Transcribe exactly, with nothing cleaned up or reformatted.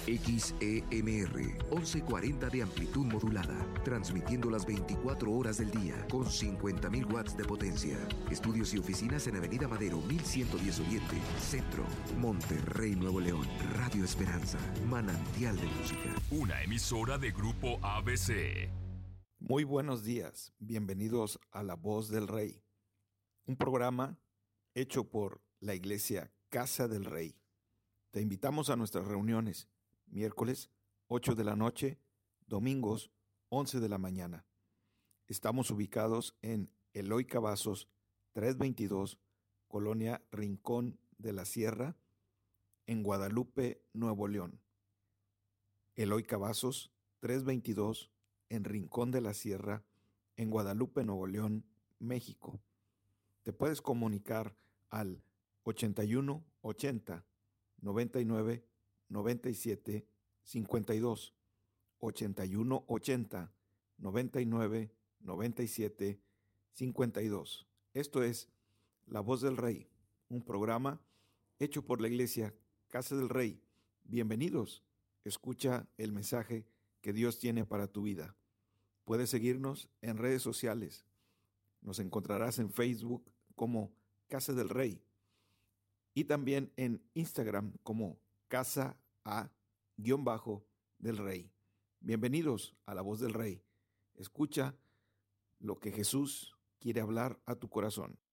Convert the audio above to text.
X E M R, once cuarenta de amplitud modulada, transmitiendo las veinticuatro horas del día con cincuenta mil watts de potencia. Estudios y oficinas en Avenida Madero mil ciento diez Oriente, Centro, Monterrey, Nuevo León. Radio Esperanza, manantial de música. Una emisora de Grupo A B C. Muy buenos días, bienvenidos a La Voz del Rey, un programa hecho por la Iglesia Casa del Rey. Te invitamos a nuestras reuniones, miércoles ocho de la noche, domingos once de la mañana. Estamos ubicados en Eloy Cavazos trescientos veintidós, Colonia Rincón de la Sierra, en Guadalupe, Nuevo León. Eloy Cavazos trescientos veintidós, en Rincón de la Sierra, en Guadalupe, Nuevo León, México. Te puedes comunicar al ochenta y uno ochenta, noventa y nueve, noventa y siete, cincuenta y dos, ochenta y uno ochenta, noventa y nueve, noventa y siete, cincuenta y dos. Esto es La Voz del Rey, un programa hecho por la Iglesia Casa del Rey. Bienvenidos, escucha el mensaje que Dios tiene para tu vida. Puedes seguirnos en redes sociales. Nos encontrarás en Facebook como Casa del Rey y también en Instagram como Casa A-del Rey. Bienvenidos a La Voz del Rey. Escucha lo que Jesús quiere hablar a tu corazón.